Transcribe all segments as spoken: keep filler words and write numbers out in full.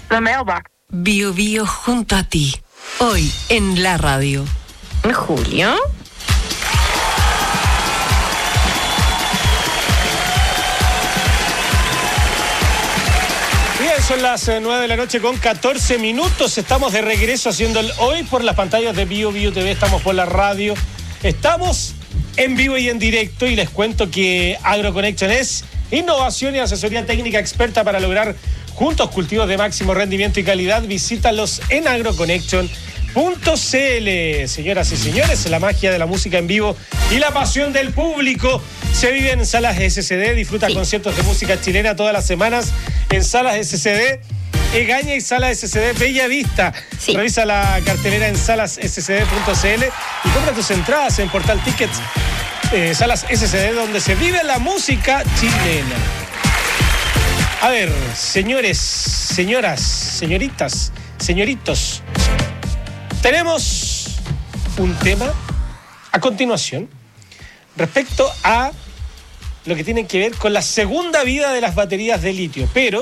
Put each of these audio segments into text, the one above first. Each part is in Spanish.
The mailbox. Bio Bio junto a ti. Hoy en la radio. Julio. Bien, son las eh, nueve de la noche con catorce minutos. Estamos de regreso haciendo el hoy por las pantallas de Bio Bio T V. Estamos por la radio. Estamos en vivo y en directo y les cuento que AgroConnection es innovación y asesoría técnica experta para lograr juntos cultivos de máximo rendimiento y calidad. Visítalos en agroconnection punto c l. Señoras y señores, la magia de la música en vivo y la pasión del público se vive en Salas S C D. Disfruta sí. conciertos de música chilena todas las semanas en Salas S C D. Egaña y Salas S C D Bella Vista. Sí. Revisa la cartelera en salas s c d punto c l y compra tus entradas en Portal Tickets. Eh, Salas S C D, donde se vive la música chilena. A ver, señores, señoras, señoritas, señoritos, tenemos un tema a continuación respecto a lo que tiene que ver con la segunda vida de las baterías de litio. Pero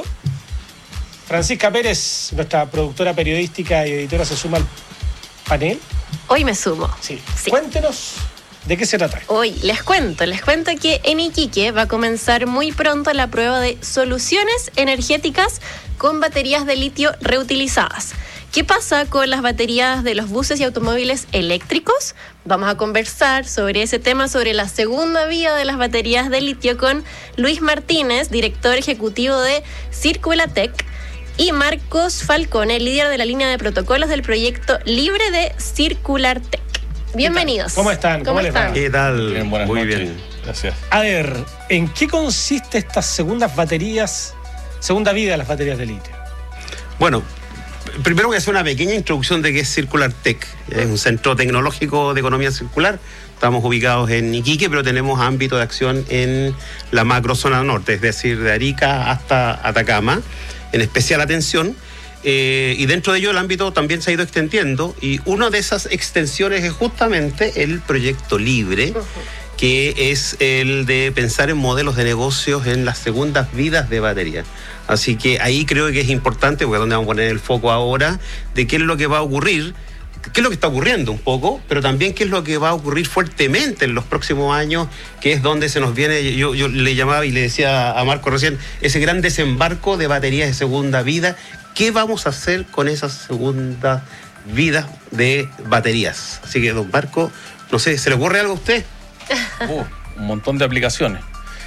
Francisca Pérez, nuestra productora periodística y editora, se suma al panel. Hoy me sumo. Sí. sí. Cuéntenos de qué se trata. Hoy les cuento, les cuento que en Iquique va a comenzar muy pronto la prueba de soluciones energéticas con baterías de litio reutilizadas. ¿Qué pasa con las baterías de los buses y automóviles eléctricos? Vamos a conversar sobre ese tema, sobre la segunda vía de las baterías de litio con Luis Martínez, director ejecutivo de Circulatec, y Marcos Falcone, líder de la línea de protocolos del proyecto libre de Circulartec. Bienvenidos. ¿Cómo están? ¿Cómo, ¿Cómo están? ¿Qué tal? Bien, buenas Muy noches. bien. Gracias. A ver, ¿en qué consiste estas segundas baterías, segunda vida de las baterías de litio? Bueno, primero voy a hacer una pequeña introducción de qué es Circulartec. Es un centro tecnológico de economía circular. Estamos ubicados en Iquique, pero tenemos ámbito de acción en la macrozona norte, es decir, de Arica hasta Atacama, en especial atención. Eh, y dentro de ello el ámbito también se ha ido extendiendo, y una de esas extensiones es justamente el proyecto libre, uh-huh. que es el de pensar en modelos de negocios en las segundas vidas de baterías. Así que ahí creo que es importante, porque es donde vamos a poner el foco ahora, de qué es lo que va a ocurrir, qué es lo que está ocurriendo un poco, pero también qué es lo que va a ocurrir fuertemente en los próximos años, que es donde se nos viene, yo, yo le llamaba y le decía a Marco recién, ese gran desembarco de baterías de segunda vida. ¿Qué vamos a hacer con esas segundas vidas de baterías? Así que, don Marco, no sé, ¿se le ocurre algo a usted? Uh, un montón de aplicaciones.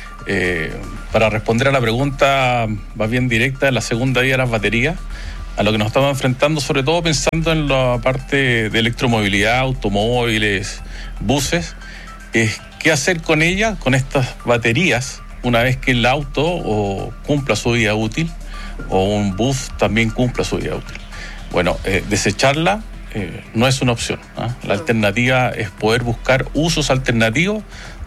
Eh, para responder a la pregunta más bien directa de la segunda vida de las baterías, a lo que nos estamos enfrentando, sobre todo pensando en la parte de electromovilidad, automóviles, buses, es qué hacer con ellas, con estas baterías, una vez que el auto o cumpla su vida útil, o un bus también cumpla su vida útil. Bueno, eh, desecharla eh, no es una opción, ¿eh? La alternativa es poder buscar usos alternativos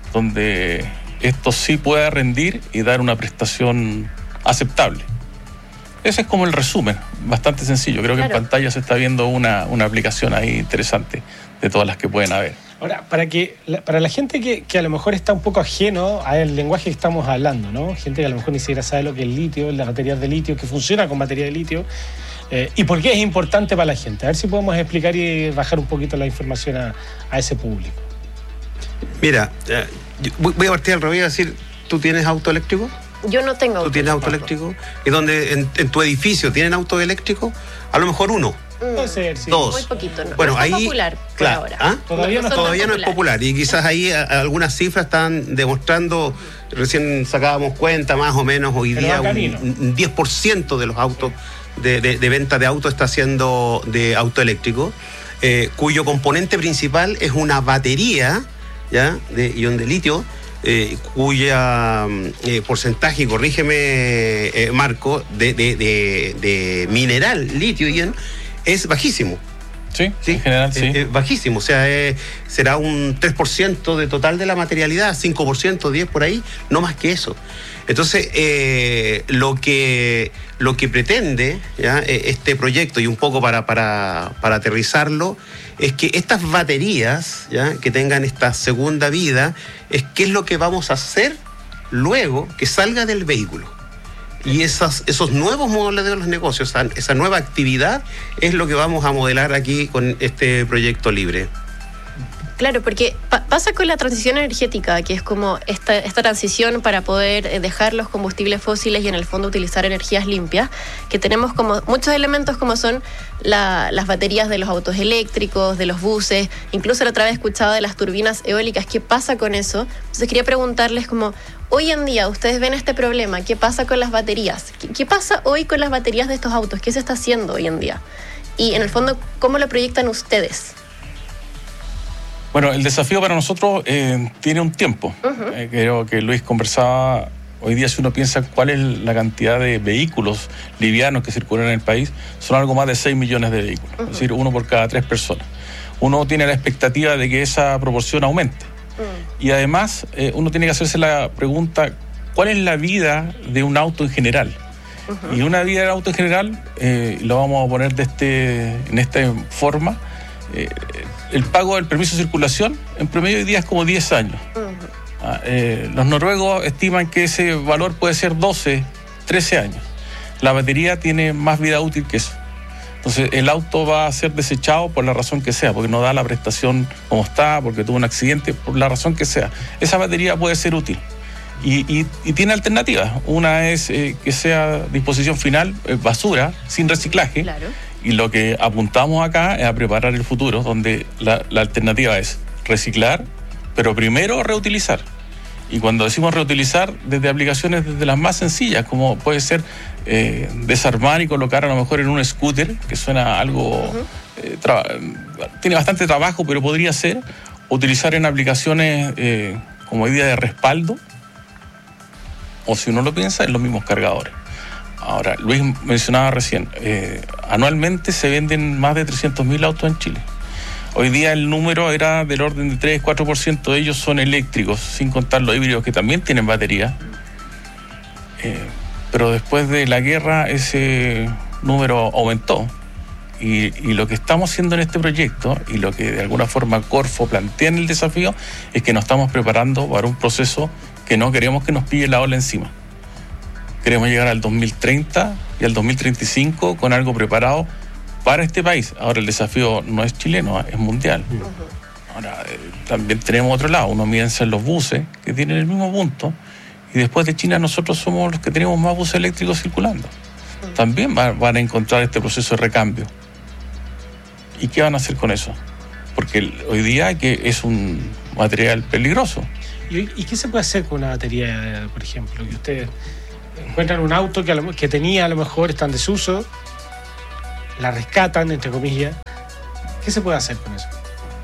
donde esto sí pueda rendir y dar una prestación aceptable. Ese es como el resumen, bastante sencillo. Creo que claro. En pantalla se está viendo una, una aplicación ahí interesante de todas las que pueden haber. Ahora, para que para la gente que, que a lo mejor está un poco ajeno al lenguaje que estamos hablando, ¿no? Gente que a lo mejor ni siquiera sabe lo que es el litio, las baterías de litio, que funciona con batería de litio, eh, y por qué es importante para la gente. A ver si podemos explicar y bajar un poquito la información a, a ese público. Mira, eh, voy a partir al revés y decir, ¿tú tienes auto eléctrico? Yo no tengo auto. ¿Tú tienes auto eléctrico? ¿Y donde en, en tu edificio tienen auto eléctrico? A lo mejor uno. Puede ser, sí. Dos. Muy poquito, ¿no? Bueno, no es ahí, popular por claro, ahora. ¿ah? Todavía, no, no, todavía no es popular. Y quizás ahí a, a algunas cifras están demostrando, recién sacábamos cuenta más o menos, hoy Pero día un, un diez por ciento de los autos, de, de, de venta de autos está siendo de auto eléctrico, eh, cuyo componente principal es una batería, ¿ya?, de ion de litio, Eh, cuya eh, porcentaje, corrígeme eh, Marco, de, de, de, de mineral litio ion es bajísimo. Sí, ¿sí? En general sí. Es, es bajísimo, o sea, eh, será un tres por ciento de total de la materialidad, cinco por ciento, diez por ahí, no más que eso. Entonces, eh, lo que lo que pretende, ¿ya?, este proyecto, y un poco para, para, para aterrizarlo, es que estas baterías, ¿ya?, que tengan esta segunda vida, es qué es lo que vamos a hacer luego que salga del vehículo. Y esas, esos nuevos modelos de los negocios, esa, esa nueva actividad es lo que vamos a modelar aquí con este proyecto libre. Claro, porque pa- pasa con la transición energética, que es como esta, esta transición para poder eh, dejar los combustibles fósiles y en el fondo utilizar energías limpias, que tenemos como muchos elementos como son la, las baterías de los autos eléctricos, de los buses, incluso la otra vez escuchaba de las turbinas eólicas. ¿Qué pasa con eso? Entonces quería preguntarles como, hoy en día ustedes ven este problema, ¿qué pasa con las baterías? ¿Qué, qué pasa hoy con las baterías de estos autos? ¿Qué se está haciendo hoy en día? Y en el fondo, ¿cómo lo proyectan ustedes? Bueno, el desafío para nosotros eh, tiene un tiempo. Uh-huh. Eh, creo que Luis conversaba, hoy día si uno piensa cuál es la cantidad de vehículos livianos que circulan en el país, son algo más de seis millones de vehículos, uh-huh. es decir, uno por cada tres personas. Uno tiene la expectativa de que esa proporción aumente. Uh-huh. Y además, eh, uno tiene que hacerse la pregunta, ¿cuál es la vida de un auto en general? Uh-huh. Y una vida del auto en general, eh, lo vamos a poner de este, en esta forma, eh, el pago del permiso de circulación en promedio hoy día es como diez años. Uh-huh. Ah, eh, los noruegos estiman que ese valor puede ser doce, trece años. La batería tiene más vida útil que eso. Entonces el auto va a ser desechado por la razón que sea, porque no da la prestación como está, porque tuvo un accidente, por la razón que sea. Esa batería puede ser útil. Y, y, y tiene alternativas. Una es eh, que sea disposición final, eh, basura, sin reciclaje. Claro. Y lo que apuntamos acá es a preparar el futuro, donde la, la alternativa es reciclar, pero primero reutilizar. Y cuando decimos reutilizar, desde aplicaciones desde las más sencillas, como puede ser eh, desarmar y colocar a lo mejor en un scooter, que suena algo... Uh-huh. eh, tra- tiene bastante trabajo, pero podría ser utilizar en aplicaciones eh, como idea de respaldo, o si uno lo piensa, en los mismos cargadores. Ahora, Luis mencionaba recién, eh, anualmente se venden más de trescientos mil autos en Chile. Hoy día el número era del orden de tres a cuatro por ciento de ellos son eléctricos, sin contar los híbridos que también tienen batería. Eh, pero después de la guerra ese número aumentó. Y, y lo que estamos haciendo en este proyecto, y lo que de alguna forma Corfo plantea en el desafío, es que nos estamos preparando para un proceso que no queremos que nos pille la ola encima. Queremos llegar al dos mil treinta y al dos mil treinta y cinco con algo preparado para este país. Ahora el desafío no es chileno, es mundial. Uh-huh. Ahora eh, también tenemos otro lado, uno piensa en los buses que tienen el mismo punto, y después de China nosotros somos los que tenemos más buses eléctricos circulando. Uh-huh. También va, van a encontrar este proceso de recambio. ¿Y qué van a hacer con eso? Porque el, hoy día que es un material peligroso. ¿Y, ¿Y qué se puede hacer con una batería, por ejemplo? Que ustedes encuentran un auto que, a lo, que tenía a lo mejor, está en desuso, la rescatan, entre comillas. ¿Qué se puede hacer con eso?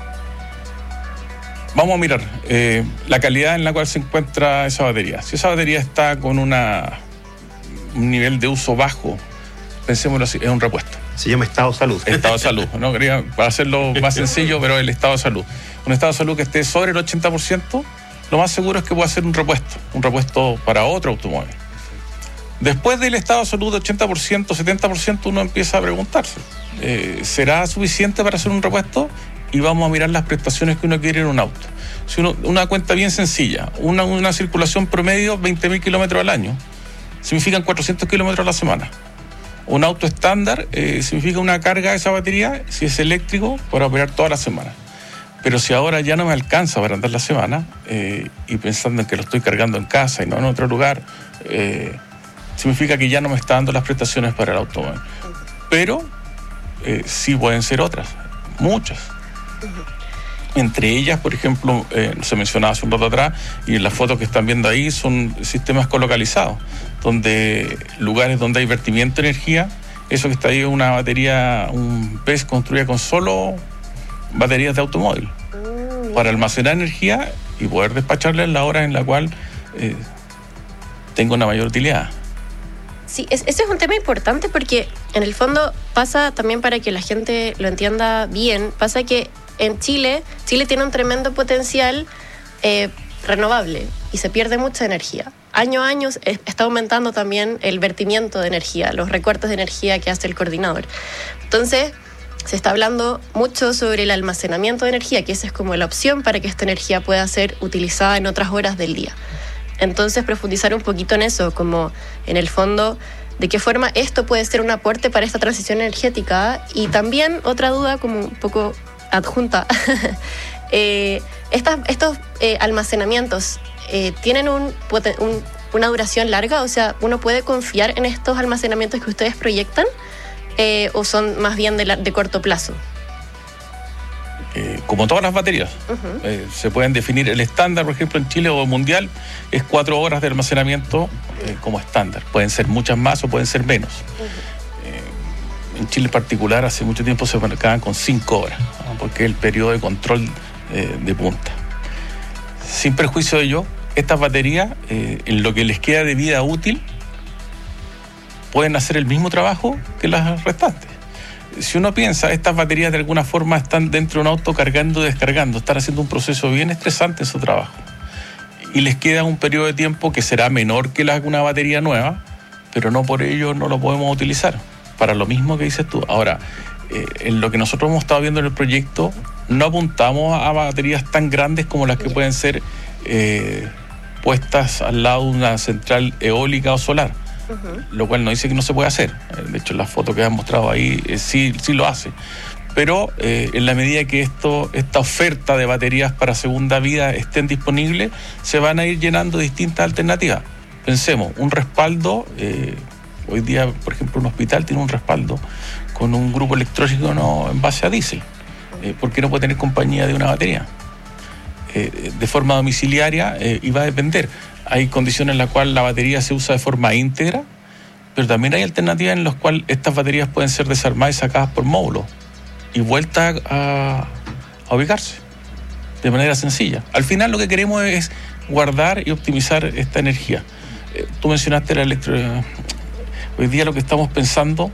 Vamos a mirar eh, la calidad en la cual se encuentra esa batería. Si esa batería está con una, un nivel de uso bajo, pensémoslo así, es un repuesto. Se llama estado de salud. Estado de salud, ¿no? Quería para hacerlo más sencillo, pero el estado de salud. Un estado de salud que esté sobre el ochenta por ciento, lo más seguro es que pueda ser un repuesto, un repuesto para otro automóvil. Después del estado de salud de ochenta por ciento, setenta por ciento, uno empieza a preguntarse, eh, ¿será suficiente para hacer un repuesto? Y vamos a mirar las prestaciones que uno quiere en un auto. Si uno, una cuenta bien sencilla, una, una circulación promedio, veinte mil kilómetros al año, significan cuatrocientos kilómetros a la semana. Un auto estándar eh, significa una carga de esa batería, si es eléctrico, para operar toda la semana. Pero si ahora ya no me alcanza para andar la semana, eh, y pensando en que lo estoy cargando en casa y no en otro lugar, eh, significa que ya no me está dando las prestaciones para el automóvil. Pero eh, sí pueden ser otras, muchas. Entre ellas, por ejemplo, eh, se mencionaba hace un rato atrás, y en las fotos que están viendo ahí son sistemas colocalizados, donde lugares donde hay vertimiento de energía, eso que está ahí es una batería, un P E S construida con solo baterías de automóvil, mm, para almacenar energía y poder despacharla en la hora en la cual eh, tengo una mayor utilidad. Sí, es, ese es un tema importante porque en el fondo pasa también, para que la gente lo entienda bien, pasa que en Chile, Chile tiene un tremendo potencial eh, renovable y se pierde mucha energía. Año a año está aumentando también el vertimiento de energía, los recortes de energía que hace el coordinador. Entonces, se está hablando mucho sobre el almacenamiento de energía, que esa es como la opción para que esta energía pueda ser utilizada en otras horas del día. Entonces, profundizar un poquito en eso, como en el fondo, de qué forma esto puede ser un aporte para esta transición energética. Y también otra duda, como un poco adjunta, eh, estas, estos eh, almacenamientos eh, tienen un, un, una duración larga, o sea, ¿uno puede confiar en estos almacenamientos que ustedes proyectan eh, o son más bien de, la, de corto plazo? Eh, como todas las baterías, uh-huh. eh, se pueden definir el estándar, por ejemplo, en Chile o mundial, es cuatro horas de almacenamiento eh, como estándar. Pueden ser muchas más o pueden ser menos. Uh-huh. Eh, en Chile en particular, hace mucho tiempo se marcaban con cinco horas, ¿no? Porque es el periodo de control eh, de punta. Sin perjuicio de ello, estas baterías, eh, en lo que les queda de vida útil, pueden hacer el mismo trabajo que las restantes. Si uno piensa, estas baterías de alguna forma están dentro de un auto cargando y descargando, están haciendo un proceso bien estresante en su trabajo. Y les queda un periodo de tiempo que será menor que la, una batería nueva, pero no por ello no lo podemos utilizar, para lo mismo que dices tú. Ahora, eh, en lo que nosotros hemos estado viendo en el proyecto, no apuntamos a baterías tan grandes como las que pueden ser eh, puestas al lado de una central eólica o solar. Uh-huh. Lo cual no dice que no se puede hacer. De hecho, la foto que han mostrado ahí eh, sí, sí lo hace. Pero eh, en la medida que esto, esta oferta de baterías para segunda vida estén disponibles, se van a ir llenando distintas alternativas. Pensemos, un respaldo, eh, hoy día, por ejemplo, un hospital tiene un respaldo con un grupo electrónico no, en base a diésel. Eh, ¿Por qué no puede tener compañía de una batería? Eh, de forma domiciliaria eh, y va a depender. Hay condiciones en las cuales la batería se usa de forma íntegra, pero también hay alternativas en las cuales estas baterías pueden ser desarmadas y sacadas por módulos y vueltas a, a ubicarse de manera sencilla. Al final lo que queremos es guardar y optimizar esta energía. Eh, tú mencionaste la electro... Hoy día lo que estamos pensando,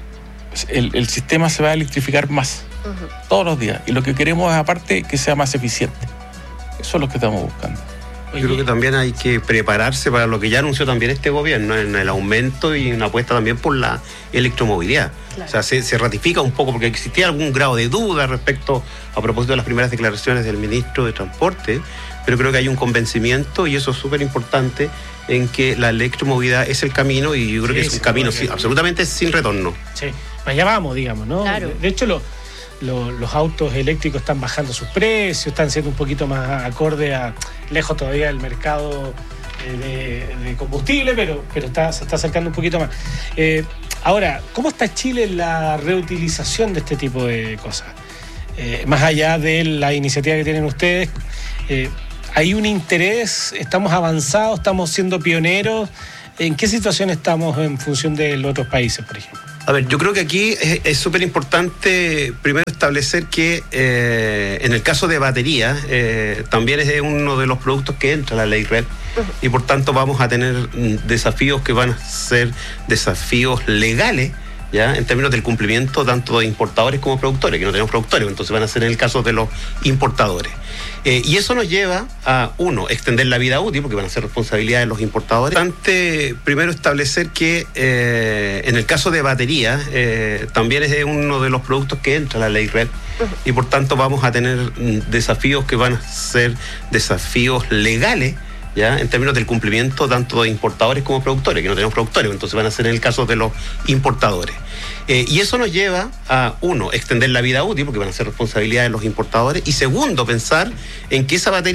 el, el sistema se va a electrificar más, uh-huh. todos los días, y lo que queremos es aparte que sea más eficiente. Eso es lo que estamos buscando. Yo creo que también hay que prepararse para lo que ya anunció también este gobierno, en el aumento y una apuesta también por la electromovilidad. Claro. O sea, se, se ratifica un poco porque existía algún grado de duda respecto a propósito de las primeras declaraciones del ministro de Transporte, pero creo que hay un convencimiento, y eso es súper importante, en que la electromovilidad es el camino, y yo creo sí, que es un camino sí, absolutamente sin retorno. Sí, allá vamos, digamos, ¿no? Claro. De, de hecho, lo... los autos eléctricos están bajando sus precios, están siendo un poquito más acorde a lejos todavía del mercado de, de combustible, pero, pero está, se está acercando un poquito más. Eh, ahora, ¿cómo está Chile en la reutilización de este tipo de cosas? Eh, más allá de la iniciativa que tienen ustedes, eh, ¿hay un interés? ¿Estamos avanzados? ¿Estamos siendo pioneros? ¿En qué situación estamos en función de los otros países, por ejemplo? A ver, yo creo que aquí es súper importante primero establecer que eh, en el caso de batería eh, también es uno de los productos que entra la ley R E D, y por tanto vamos a tener desafíos que van a ser desafíos legales, ¿ya? En términos del cumplimiento tanto de importadores como productores, que no tenemos productores, entonces van a ser en el caso de los importadores. Eh, y eso nos lleva a, uno, extender la vida útil, porque van a ser responsabilidades de los importadores. Es importante primero establecer que eh, en el caso de batería eh, también es uno de los productos que entra la ley R E D, y por tanto vamos a tener desafíos que van a ser desafíos legales, ¿ya? En términos del cumplimiento tanto de importadores como productores, que no tenemos productores, entonces van a ser en el caso de los importadores. Eh, y eso nos lleva a, uno, extender la vida útil, porque van a ser responsabilidades de los importadores, y segundo, pensar en que esa batería